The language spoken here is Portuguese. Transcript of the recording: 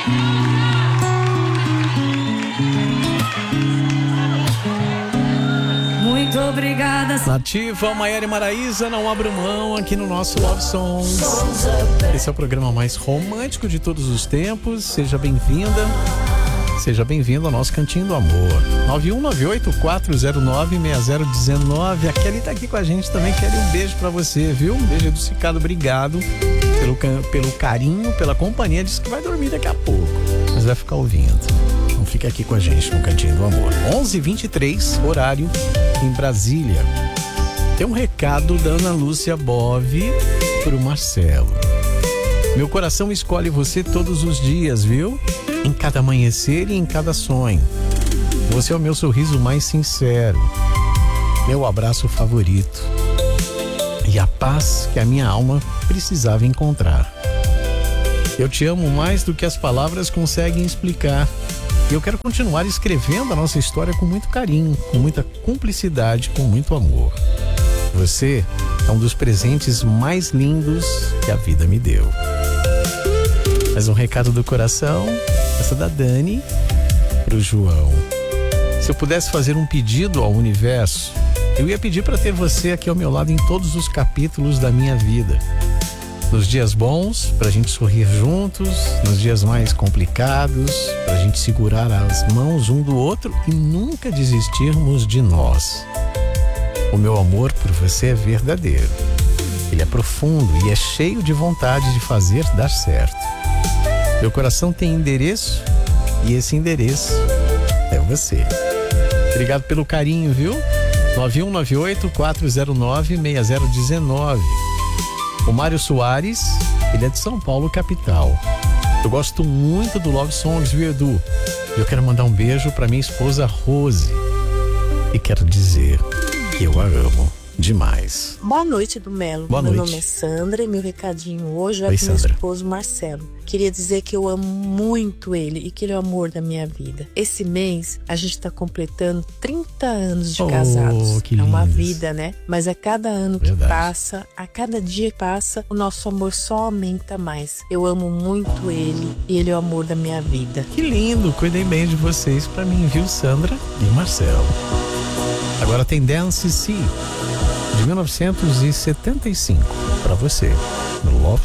Muito obrigada. Nativa, Maiara e Maraísa, não abro mão aqui no nosso Love Songs. Esse é o programa mais romântico de todos os tempos. Seja bem-vinda. Seja bem-vindo ao nosso Cantinho do Amor. 9198-409-6019. A Kelly tá aqui com a gente também. Kelly, um beijo pra você, viu? Um beijo adocicado. Obrigado pelo carinho, pela companhia. Diz que vai dormir daqui a pouco, mas vai ficar ouvindo. Então fica aqui com a gente no Cantinho do Amor. 11h23, horário em Brasília. Tem um recado da Ana Lúcia Bove pro Marcelo. Meu coração escolhe você todos os dias, viu? Em cada amanhecer e em cada sonho. Você é o meu sorriso mais sincero, meu abraço favorito e a paz que a minha alma precisava encontrar. Eu te amo mais do que as palavras conseguem explicar. E eu quero continuar escrevendo a nossa história com muito carinho, com muita cumplicidade, com muito amor. Você é um dos presentes mais lindos que a vida me deu. Mais um recado do coração, essa da Dani pro João. Se eu pudesse fazer um pedido ao universo, eu ia pedir para ter você aqui ao meu lado em todos os capítulos da minha vida. Nos dias bons, pra gente sorrir juntos, nos dias mais complicados, pra gente segurar as mãos um do outro e nunca desistirmos de nós. O meu amor por você é verdadeiro. Ele é profundo e é cheio de vontade de fazer dar certo. Meu coração tem endereço e esse endereço é você. Obrigado pelo carinho, viu? 9198-409-6019. O Mário Soares, ele é de São Paulo, capital. Eu gosto muito do Love Songs, viu, Edu? Eu quero mandar um beijo para minha esposa Rose. E quero dizer que eu a amo demais. Boa noite, do Melo. Boa Meu noite. nome é Sandra e meu recadinho hoje é Oi, pro meu Sandra. esposo Marcelo. Queria dizer que eu amo muito ele e que ele é o amor da minha vida. Esse mês a gente tá completando 30 anos de casados. Que é uma lindos. vida, né? Mas a cada ano que Verdade. passa, a cada dia que passa, o nosso amor só aumenta mais. Eu amo muito ele e ele é o amor da minha vida. Que lindo, cuidem bem de vocês pra mim, viu, Sandra e Marcelo. Agora tem Dance Sea, de 1975, pra você, no Love